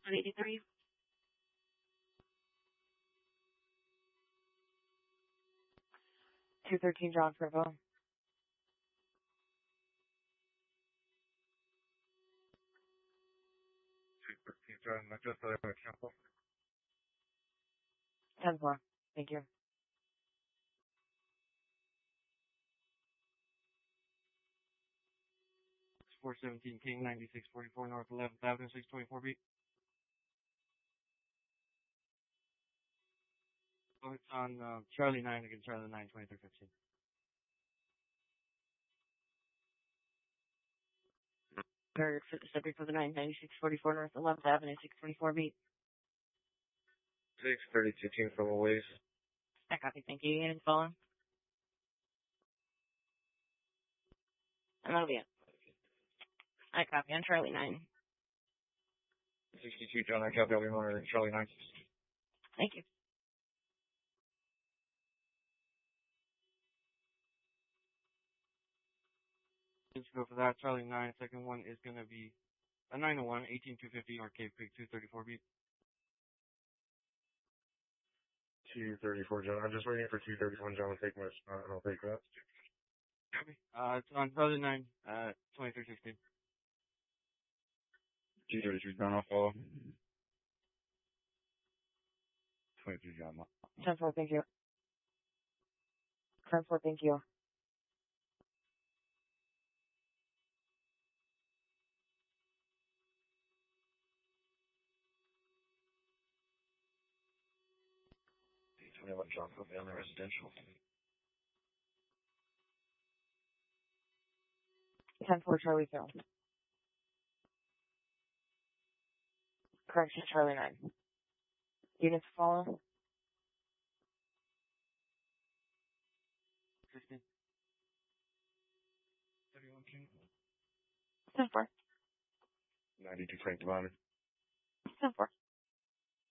183. 213 John Fribble. 213 John, just so they cancel. 10-4. Thank you. 417 King, 9644 North 11th Avenue, 624 beat. Oh, it's on Charlie 9 against Charlie 9, 2315. Subject for the 9, 9644 North 11th Avenue, 624 beat. 632 King from a ways. I copy. Thank you. Units following. And that'll be it. I copy on Charlie 9. 62 John, I copy. I'll be monitoring Charlie 9. Thank you. Let's go for that. Charlie 9, second one is going to be a 901, 18250 Arcade Pig, 234 beat. 234 John. I'm just waiting for 231 John to take my spot, and I'll take that. Copy. It's on Charlie 9, 2316. 233 John, I'll follow. 23 John. 10-4, thank you. 10-4, thank you. 21 John, put me on the residential. 10-4, Charlie 2. Correction, Charlie 9. Units follow. 16. 31 King. 10-4. 92 Frank Devon. 10-4.